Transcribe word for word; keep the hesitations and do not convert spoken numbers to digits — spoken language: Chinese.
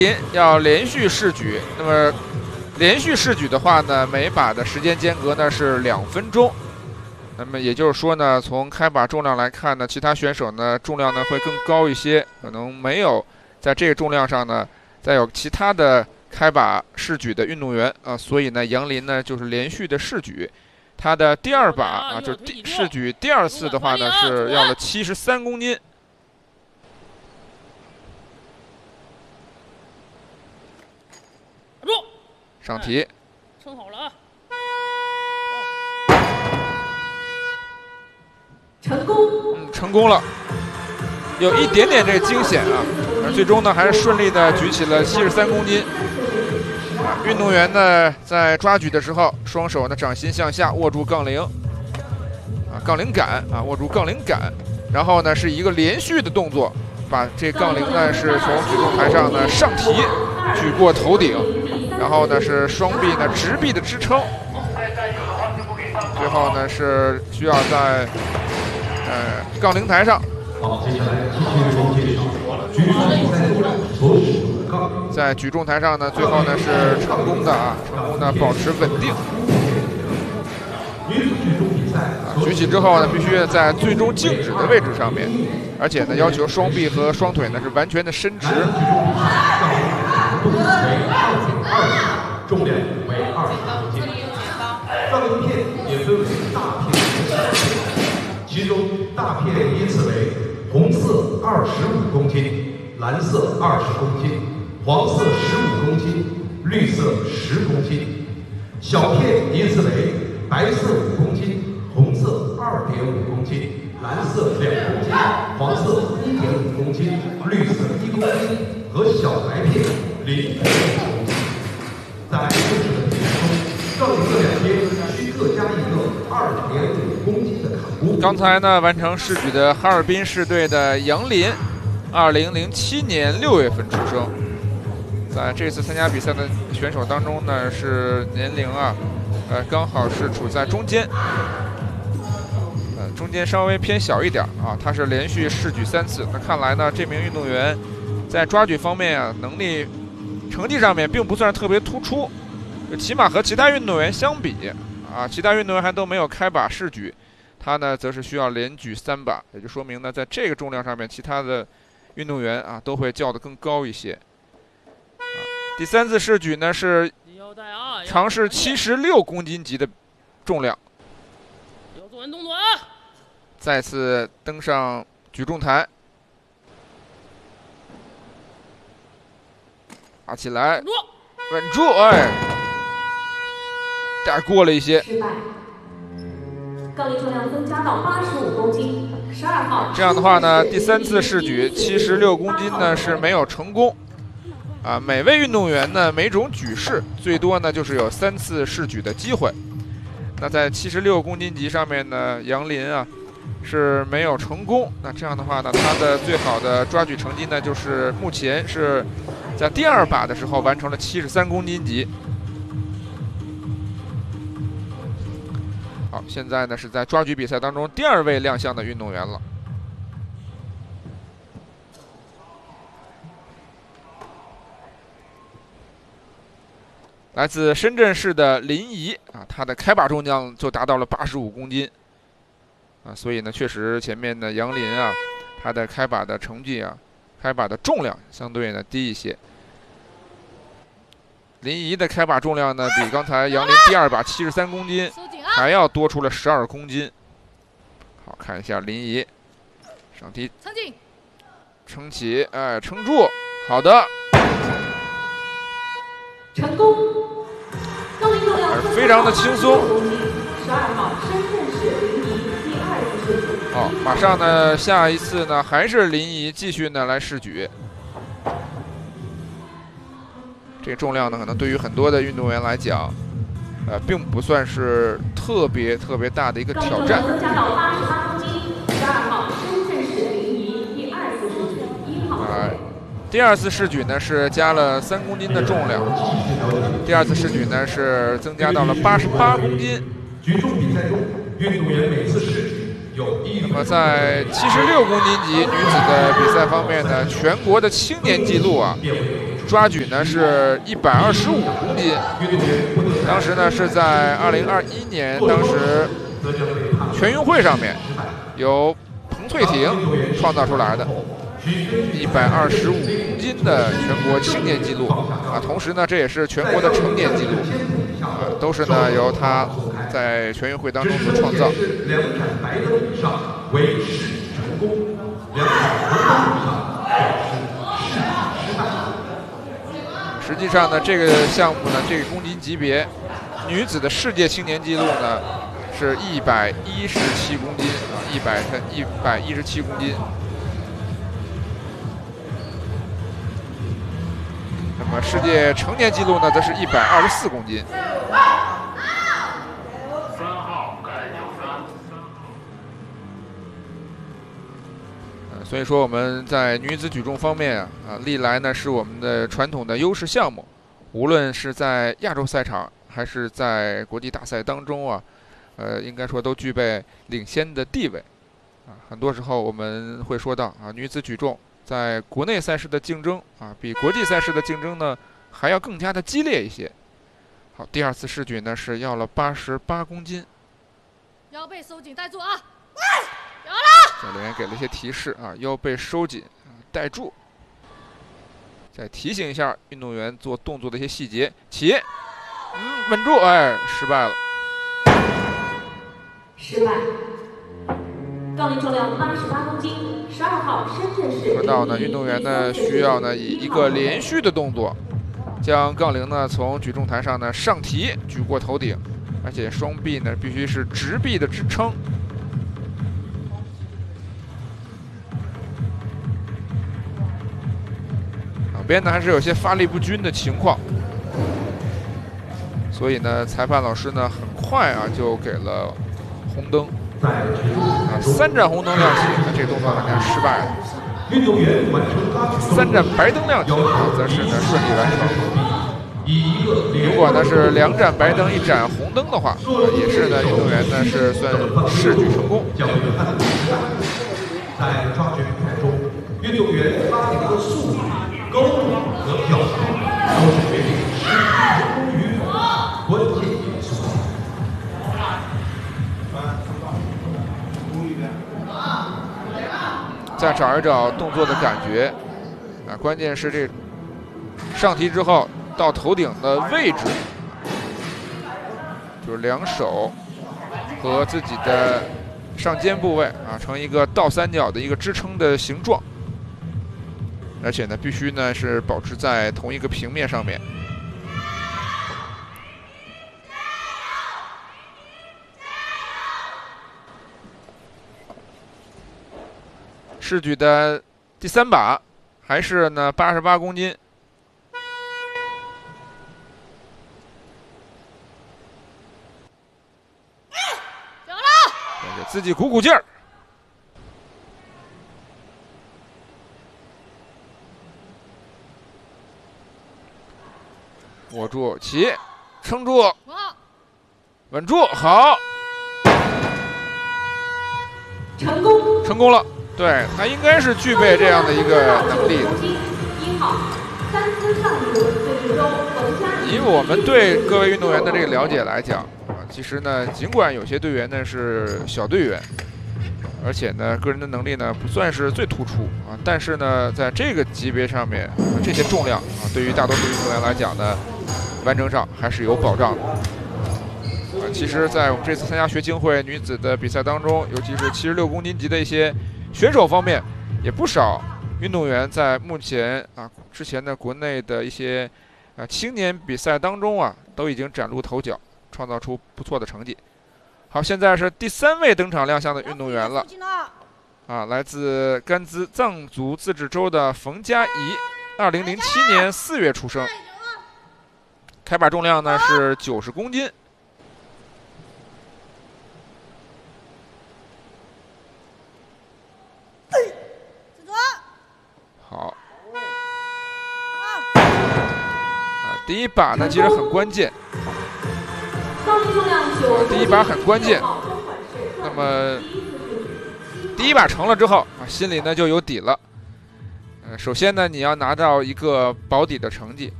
要连续试举，那么连续试举的话呢，每把的时间间隔呢是两分钟。那么也就是说呢，从开把重量来看呢，其他选手呢重量呢会更高一些，可能没有在这个重量上呢再有其他的开把试举的运动员啊，所以呢杨林呢就是连续的试举，他的第二把啊就是第试举第二次的话呢是要了七十三公斤。上题， 撑好了啊！ 成功， 嗯，成功了，有一点点这个惊险啊，而最终呢还是顺利的举起了七十三公斤。啊，运动员呢在抓举的时候，双手呢掌心向下握住杠铃，啊，杠铃杆啊，握住杠铃杆，然后呢是一个连续的动作，把这杠铃呢是从举重台上呢上提，举过头顶。然后呢是双臂呢直臂的支撑，最后呢是需要在呃杠铃台上， 好，接下来继续为您介绍举重比赛中所使用的杠。 在举重台上呢，最后呢是成功的啊，成功的保持稳定。 女子举重比赛啊，举起之后呢，必须在最终静止的位置上面，而且呢要求双臂和双腿呢是完全的伸直。 重为二点二十，重量为二十公斤。杠铃片也分为大片和小片，其中大片依次为红色二十五公斤、蓝色二十公斤、黄色十五公斤、绿色十公斤。小片依次为白色五公斤、红色二点五公斤、蓝色两公斤、黄色一点五公斤、绿色一公斤和小白片。零点五公斤，在正式的比赛中，杠铃的两边需各加一个二点五公斤的卡箍。 刚才呢，完成试举的哈尔滨市队的杨林，二零零七年六月份出生，在这次参加比赛的选手当中呢，是年龄啊，呃，刚好是处在中间，呃，中间稍微偏小一点啊。他是连续试举三次，那看来呢，这名运动员在抓举方面啊，能力。成绩上面并不算特别突出，起码和其他运动员相比啊，其他运动员还都没有开把试举，他呢则是需要连举三把，也就说明呢，在这个重量上面，其他的运动员啊都会较得更高一些。啊，第三次试举呢是尝试七十六公斤级的重量， 要做完动作啊！ 再次登上举重台。打起来，稳住，哎，带过了一些。 失败。杠铃重量增加到八十五公斤。十二号。 这样的话呢，第三次试举七十六公斤呢是没有成功。啊，每位运动员呢每种举式最多呢就是有三次试举的机会。那在七十六公斤级上面呢，杨林啊是没有成功。那这样的话呢，他的最好的抓举成绩呢就是目前是。在第二把的时候完成了七十三公斤级。好，现在呢是在抓举比赛当中第二位亮相的运动员了。来自深圳市的林怡啊，他的开把重量就达到了八十五公斤啊，所以呢，确实前面的杨林啊，他的开把的成绩啊，开把的重量相对呢低一些。林怡的开把重量呢，比刚才杨林第二把七十三公斤还要多出了十二公斤。好，看一下林怡上提，撑起，哎，撑住，好的， 成功。杠铃重量非常的轻松。 十二号深圳市林怡第二次试举。 好，马上呢，下一次呢还是林怡继续呢来试举。这个重量呢，可能对于很多的运动员来讲，呃，并不算是特别特别大的一个挑战。 增加到八十八公斤。十二号深圳市临沂第二次试举，一号。 啊，第二次试举呢是加了三公斤的重量，第二次试举呢是增加到了八十八公斤。 举重比赛中，运动员每次试举有一。 那么在七十六公斤级女子的比赛方面呢，全国的青年纪录啊抓举呢是一百二十五公斤，当时呢是在二零二一年当时全运会上面由彭翠婷创造出来的一百二十五公斤的全国青年纪录啊，同时呢这也是全国的成年纪录啊，都是呢由他在全运会当中所创造。 两盏白灯以上为试举成功，两盏红灯以上表示试举失败。 实际上呢，这个项目呢，这个公斤级别，女子的世界青年纪录呢是一百一十七公斤啊，一百一百一十七公斤。那么世界成年纪录呢，则是一百二十四公斤。所以说我们在女子举重方面啊，啊，历来呢是我们的传统的优势项目，无论是在亚洲赛场还是在国际大赛当中啊，呃，应该说都具备领先的地位啊。很多时候我们会说到啊，女子举重在国内赛事的竞争啊，比国际赛事的竞争呢还要更加的激烈一些。好，第二次试举呢是要了八十八公斤， 腰背收紧，带住啊！有了。 教练员给了一些提示啊，腰背收紧，带住。再提醒一下运动员做动作的一些细节，起，嗯，稳住，哎，失败了。 失败。杠铃重量八十八公斤，十二号深圳市。 说到呢，运动员呢需要呢以一个连续的动作，将杠铃呢从举重台上呢上提，举过头顶，而且双臂呢必须是直臂的支撑。两边呢还是有些发力不均的情况，所以呢，裁判老师呢很快啊就给了红灯。啊，三盏红灯亮起，那这个动作看起来失败了。 运动员完成拉举三盏白灯亮起，则是呢顺利完成。如果呢是两盏白灯一盏红灯的话，也是呢运动员呢是算试举成功。 在抓举比赛中，运动员拉铃的速度、高度和角度都是决定试举成功与否的关键因素。 再找一找动作的感觉，啊，关键是这上提之后到头顶的位置，就是两手和自己的上肩部位啊，成一个倒三角的一个支撑的形状，而且呢，必须呢是保持在同一个平面上面。试举的第三把还是呢八十八公斤， 有了， 给自己鼓鼓劲儿。握住，起，撑住，稳住，好， 成功， 成功了。对，他应该是具备这样的一个能力的。 一号，三姿上路，最终冯佳怡。 以我们对各位运动员的这个了解来讲啊，其实呢，尽管有些队员呢是小队员，而且呢个人的能力呢不算是最突出啊，但是呢在这个级别上面，啊、这些重量啊，对于大多数运动员来讲呢，完成上还是有保障的。啊，其实，在我们这次参加学青会女子的比赛当中，尤其是七十六公斤级的一些选手方面，也不少运动员在目前啊之前的国内的一些啊青年比赛当中啊，都已经崭露头角，创造出不错的成绩。好，现在是第三位登场亮相的运动员了，啊，来自甘孜藏族自治州的冯佳怡，二零零七年四月出生，开把重量呢是九十公斤。好，啊，第一把呢其实很关键，啊，第一把很关键。那么第一把成了之后啊，心里呢就有底了。呃， 呃，首先呢，你要拿到一个保底的成绩，